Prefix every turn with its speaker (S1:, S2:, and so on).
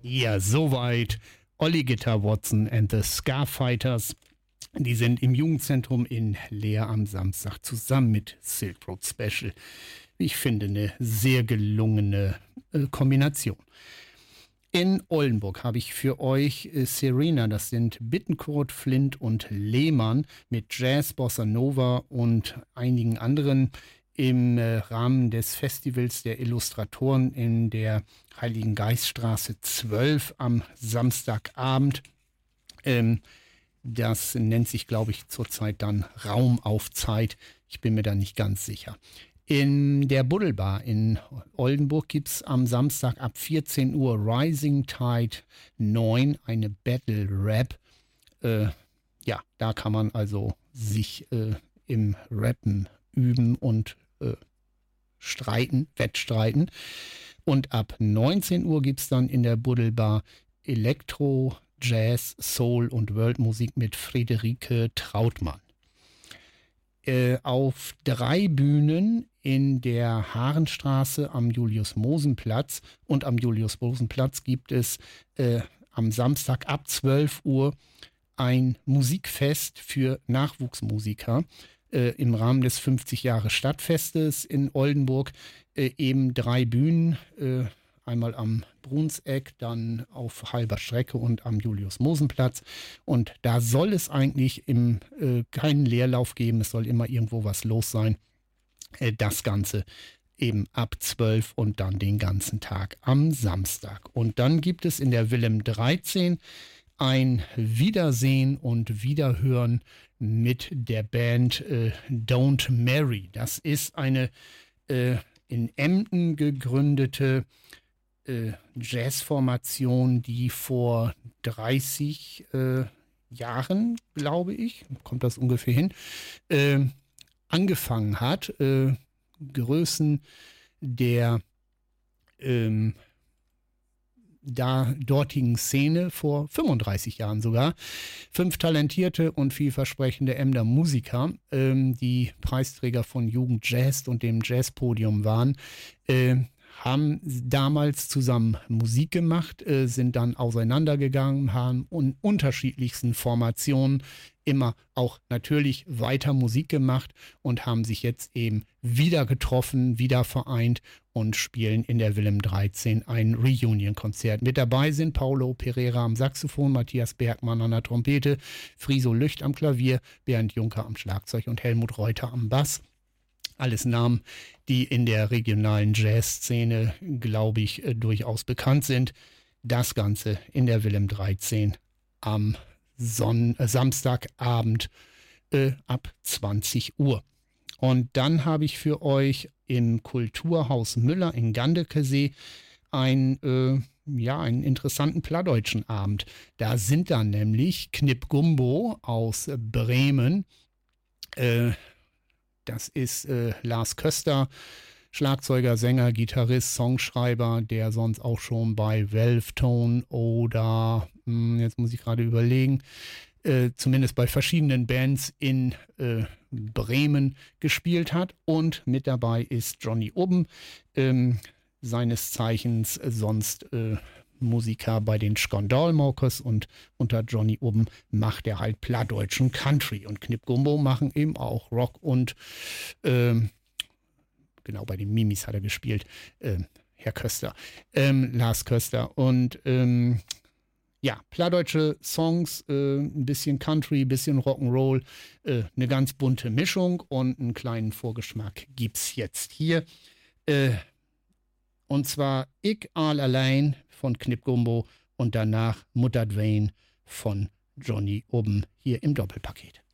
S1: Ja, soweit. Olli Gitter Watson and the Scarfighters. Die sind im Jugendzentrum in Leer am Samstag zusammen mit Silk Road Special. Ich finde eine sehr gelungene Kombination. In Oldenburg habe ich für euch Serena, das sind Bittencourt, Flint und Lehmann mit Jazz, Bossa Nova und einigen anderen im Rahmen des Festivals der Illustratoren in der Heiligen Geiststraße 12 am Samstagabend. Das nennt sich, glaube ich, zurzeit dann Raum auf Zeit. Ich bin mir da nicht ganz sicher. In der Buddelbar in Oldenburg gibt es am Samstag ab 14 Uhr Rising Tide 9, eine Battle Rap. Ja, da kann man also sich im Rappen üben und wettstreiten. Und ab 19 Uhr gibt es dann in der Buddelbar Elektro, Jazz, Soul und Worldmusik mit Friederike Trautmann. Auf 3 Bühnen in der Haarenstraße am Julius-Mosen-Platz und am Julius-Mosen-Platz gibt es am Samstag ab 12 Uhr ein Musikfest für Nachwuchsmusiker im Rahmen des 50 Jahre Stadtfestes in Oldenburg. Eben 3 Bühnen, einmal am Brunseck, dann auf halber Strecke und am Julius-Mosen-Platz. Und da soll es eigentlich keinen Leerlauf geben, es soll immer irgendwo was los sein. Das Ganze eben ab 12 und dann den ganzen Tag am Samstag. Und dann gibt es in der Willem 13 ein Wiedersehen und Wiederhören mit der Band Don't Marry. Das ist eine in Emden gegründete Jazzformation, die vor 30 Jahren, glaube ich, kommt das ungefähr hin, angefangen hat. Größen der dortigen Szene vor 35 Jahren sogar. 5 talentierte und vielversprechende Emder Musiker, die Preisträger von Jugend Jazz und dem Jazzpodium waren, haben damals zusammen Musik gemacht, sind dann auseinandergegangen, haben in unterschiedlichsten Formationen immer auch natürlich weiter Musik gemacht und haben sich jetzt eben wieder getroffen, wieder vereint und spielen in der Willem 13 ein Reunion-Konzert. Mit dabei sind Paulo Pereira am Saxophon, Matthias Bergmann an der Trompete, Friso Lücht am Klavier, Bernd Juncker am Schlagzeug und Helmut Reuter am Bass. Alles Namen, die in der regionalen Jazzszene, glaube ich, durchaus bekannt sind. Das Ganze in der Willem 13 am Samstagabend ab 20 Uhr. Und dann habe ich für euch im Kulturhaus Müller in Gandekesee einen interessanten plattdeutschen Abend. Da sind dann nämlich Knip Gumbo aus Bremen, das ist Lars Köster, Schlagzeuger, Sänger, Gitarrist, Songschreiber, der sonst auch schon bei Valvetone oder, jetzt muss ich gerade überlegen, zumindest bei verschiedenen Bands in Bremen gespielt hat. Und mit dabei ist Johnny Ubben, seines Zeichens sonst Musiker bei den Skandalmokers, und unter Johnny Ubben macht er halt plattdeutschen Country. Und Knip Gumbo machen eben auch Rock und genau, bei den Mimis hat er gespielt, Herr Köster, Lars Köster. Und plattdeutsche Songs, ein bisschen Country, ein bisschen Rock'n'Roll, eine ganz bunte Mischung und einen kleinen Vorgeschmack gibt's jetzt hier. Und zwar Ich all allein von Knip Gumbo und danach Mutter Dwayne von Johnny Ubben hier im Doppelpaket.